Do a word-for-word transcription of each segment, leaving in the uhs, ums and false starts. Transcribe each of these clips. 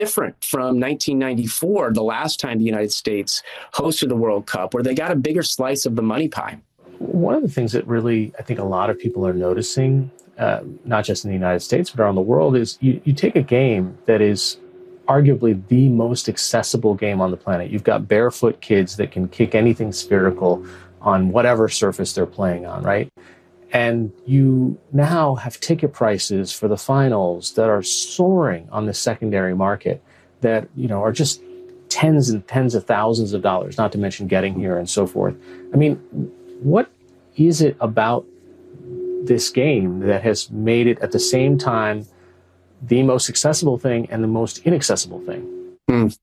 different from nineteen ninety-four, the last time the United States hosted the World Cup, where they got a bigger slice of the money pie. One of the things that really, I think a lot of people are noticing, uh, not just in the United States, but around the world, is you, you take a game that is arguably the most accessible game on the planet. You've got barefoot kids that can kick anything spherical on whatever surface they're playing on, right? And you now have ticket prices for the finals that are soaring on the secondary market that, you know, are just tens and tens of thousands of dollars, not to mention getting here and so forth. I mean, what is it about this game that has made it at the same time the most accessible thing and the most inaccessible thing? Mm.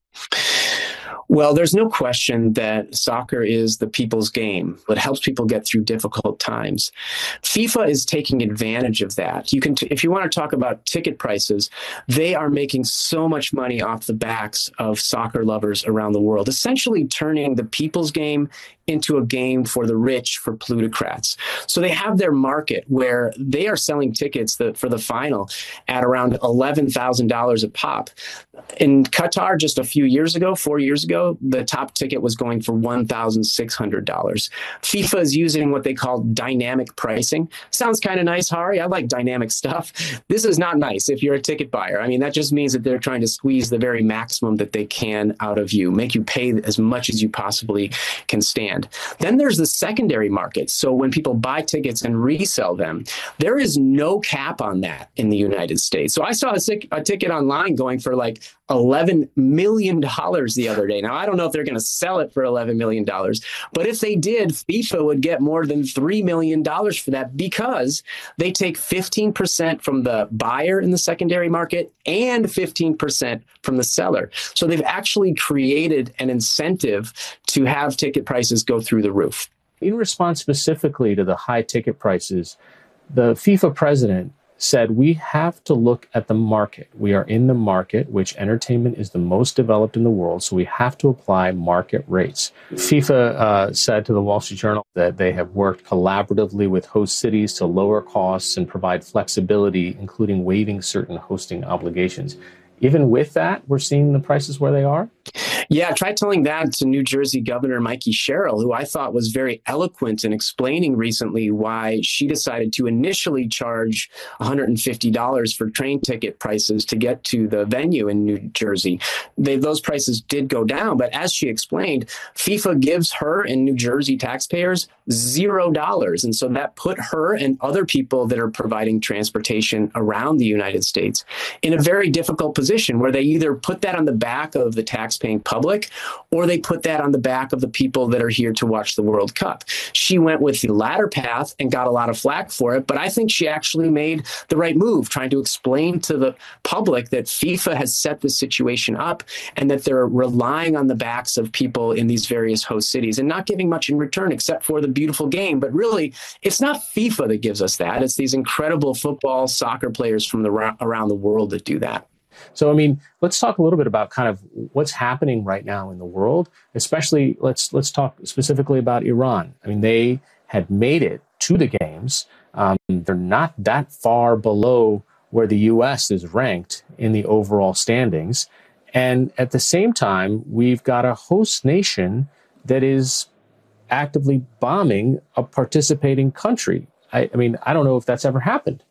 Well, there's no question that soccer is the people's game. It helps people get through difficult times. FIFA is taking advantage of that. You can, t- if you want to talk about ticket prices, they are making so much money off the backs of soccer lovers around the world, essentially turning the people's game into a game for the rich, for plutocrats. So they have their market where they are selling tickets that, for the final at around eleven thousand dollars a pop. In Qatar, just a few years ago, four years ago, the top ticket was going for one thousand six hundred dollars. FIFA is using what they call dynamic pricing. Sounds kind of nice, Hari. I like dynamic stuff. This is not nice if you're a ticket buyer. I mean, that just means that they're trying to squeeze the very maximum that they can out of you, make you pay as much as you possibly can stand. Then there's the secondary market. So when people buy tickets and resell them, there is no cap on that in the United States. So I saw a, a ticket online going for like eleven million dollars the other day. Now, I don't know if they're going to sell it for eleven million dollars, but if they did, FIFA would get more than three million dollars for that because they take fifteen percent from the buyer in the secondary market and fifteen percent from the seller. So they've actually created an incentive to have ticket prices go through the roof. In response specifically to the high ticket prices, the FIFA president said we have to look at the market. We are in the market, which entertainment is the most developed in the world, so we have to apply market rates. FIFA uh, said to the Wall Street Journal that they have worked collaboratively with host cities to lower costs and provide flexibility, including waiving certain hosting obligations. Even with that, we're seeing the prices where they are? Yeah, try telling that to New Jersey Governor Mikey Sherrill, who I thought was very eloquent in explaining recently why she decided to initially charge one hundred fifty dollars for train ticket prices to get to the venue in New Jersey. They, those prices did go down, but as she explained, FIFA gives her and New Jersey taxpayers zero dollars. And so that put her and other people that are providing transportation around the United States in a very difficult position where they either put that on the back of the taxpaying public or they put that on the back of the people that are here to watch the World Cup. She went with the latter path and got a lot of flack for it, but I think she actually made the right move, trying to explain to the public that FIFA has set this situation up and that they're relying on the backs of people in these various host cities and not giving much in return except for the beautiful game. But really, it's not FIFA that gives us that. It's these incredible football, soccer players from the, around the world that do that. So, I mean, let's talk a little bit about kind of what's happening right now in the world, especially let's let's talk specifically about Iran. I mean, they had made it to the games. Um, they're not that far below where the U S is ranked in the overall standings. And at the same time, we've got a host nation that is actively bombing a participating country. I, I mean, I don't know if that's ever happened.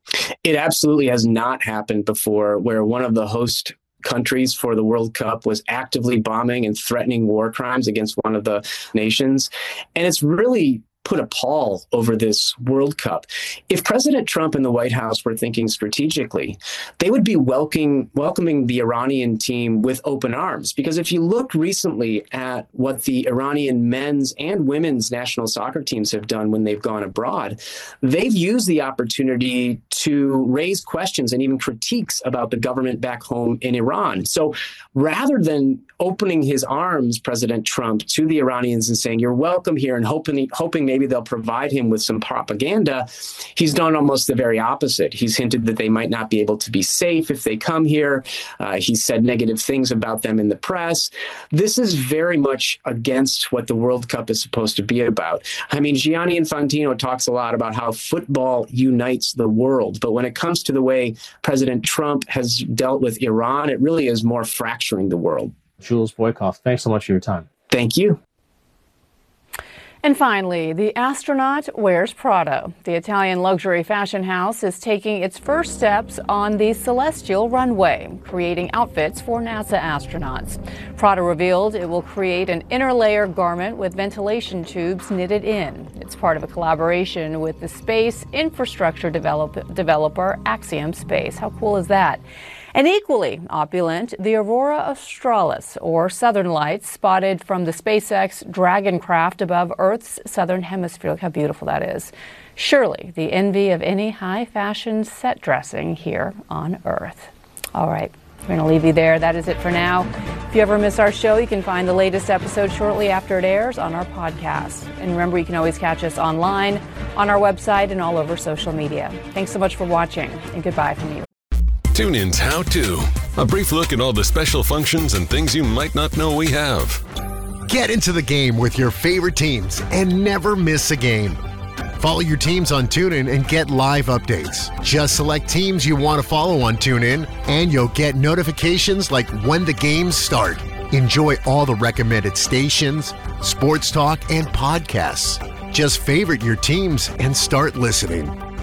It absolutely has not happened before, where one of the host countries for the World Cup was actively bombing and threatening war crimes against one of the nations. And it's really put a pall over this World Cup. If President Trump and the White House were thinking strategically, they would be welcoming, welcoming the Iranian team with open arms. Because if you look recently at what the Iranian men's and women's national soccer teams have done when they've gone abroad, they've used the opportunity to raise questions and even critiques about the government back home in Iran. So rather than opening his arms, President Trump, to the Iranians and saying, you're welcome here, and hoping, hoping maybe maybe they'll provide him with some propaganda, he's done almost the very opposite. He's hinted that they might not be able to be safe if they come here. Uh, he said negative things about them in the press. This is very much against what the World Cup is supposed to be about. I mean, Gianni Infantino talks a lot about how football unites the world, but when it comes to the way President Trump has dealt with Iran, it really is more fracturing the world. Jules Boykoff, thanks so much for your time. Thank you. And finally, the astronaut wears Prada. The Italian luxury fashion house is taking its first steps on the celestial runway, creating outfits for NASA astronauts. Prada revealed it will create an inner layer garment with ventilation tubes knitted in. It's part of a collaboration with the space infrastructure develop- developer Axiom Space. How cool is that? And equally opulent, the Aurora Australis, or Southern Lights, spotted from the SpaceX Dragon craft above Earth's southern hemisphere. Look how beautiful that is. Surely the envy of any high-fashion set dressing here on Earth. All right, we're going to leave you there. That is it for now. If you ever miss our show, you can find the latest episode shortly after it airs on our podcast. And remember, you can always catch us online, on our website, and all over social media. Thanks so much for watching, and goodbye from me. TuneIn's How To, a brief look at all the special functions and things you might not know we have. Get into the game with your favorite teams and never miss a game. Follow your teams on TuneIn and get live updates. Just select teams you want to follow on TuneIn, and you'll get notifications like when the games start. Enjoy all the recommended stations, sports talk, and podcasts. Just favorite your teams and start listening.